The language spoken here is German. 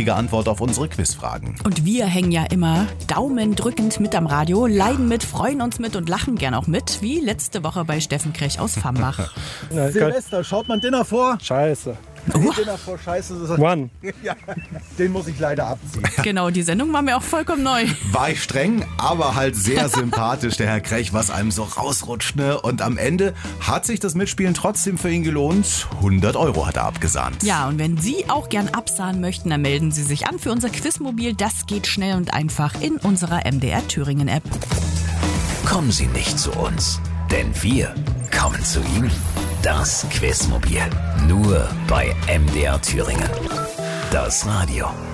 richtige Antwort auf unsere Quizfragen. Und wir hängen ja immer daumendrückend mit am Radio, leiden mit, freuen uns mit und lachen gern auch mit, wie letzte Woche bei Steffen Krech aus Fambach. Silvester, schaut man Dinner vor? Scheiße. Dinner vor Scheiße. One. Ja, den muss ich leider abziehen. Genau, die Sendung war mir auch vollkommen neu. War ich streng, aber halt sehr sympathisch, der Herr Krech, was einem so rausrutscht. Ne? Und am Ende hat sich das Mitspielen trotzdem für ihn gelohnt. 100 € hat er abgesahnt. Ja, und wenn Sie auch gern absahnen möchten, dann melden Sie sich an für unser Quizmobil. Das geht schnell und einfach in unserer MDR Thüringen App. Kommen Sie nicht zu uns, denn wir kommen zu Ihnen. Das Quizmobil. Nur bei MDR Thüringen. Das Radio.